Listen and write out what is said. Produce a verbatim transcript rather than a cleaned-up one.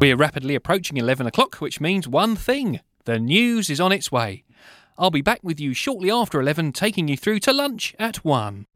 We're rapidly approaching eleven o'clock, which means one thing. The news is on its way. I'll be back with you shortly after eleven, taking you through to lunch at one.